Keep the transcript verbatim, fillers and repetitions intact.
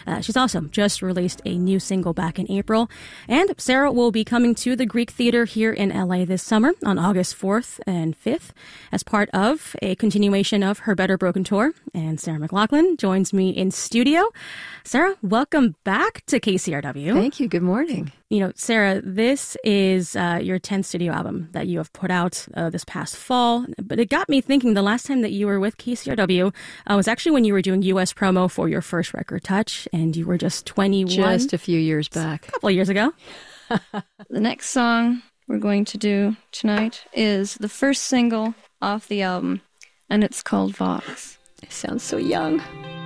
Uh, she's also just released a new single back in April. And Sarah will be coming to the Greek Theater here in L A this summer on August fourth and fifth as part of a continuation of her Better Broken tour. And Sarah McLachlan joins me in studio. Sarah, welcome back to K C R W. Thank you. Good morning. You know, Sarah, this is uh, your tenth studio album that you have put out uh, this past fall. But it got me thinking the last time that you were with K C R W uh, was actually when you were doing U S promo for your first record, Touch, and you were just twenty-one. Just a few years back. A couple of years ago. The next song we're going to do tonight is the first single off the album, and it's called Vox. It sounds so young.